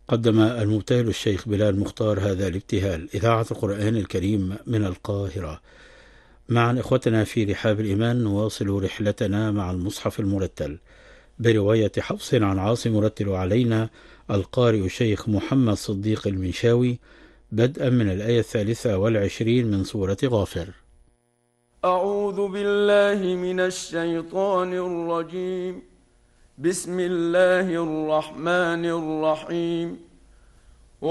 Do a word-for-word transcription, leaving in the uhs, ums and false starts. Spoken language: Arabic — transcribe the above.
قدم المبتهل الشيخ بلال مختار هذا الابتهال. إذاعة القرآن الكريم من القاهرة. مع إخوتنا في رحاب الإيمان نواصل رحلتنا مع المصحف المرتل برواية حفص عن عاصم، يرتل علينا القارئ الشيخ محمد صديق المنشاوي، بدءا من الآية الثالثة والعشرين من سورة غافر. أعوذ بالله من الشيطان الرجيم. بسم الله الرحمن الرحيم.